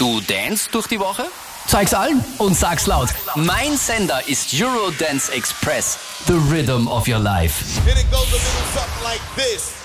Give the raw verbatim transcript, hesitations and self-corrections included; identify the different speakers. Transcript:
Speaker 1: Du dance durch die Woche? Zeig's allen und sag's laut. Mein Sender ist Eurodance Express, the rhythm of your life.
Speaker 2: And it goes a little something like this.